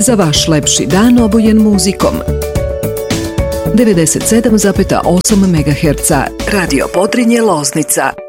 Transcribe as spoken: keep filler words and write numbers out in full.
za vaš lepši dan obojen muzikom. devedeset sedam zarez osam megaherca Radio Podrinje Loznica.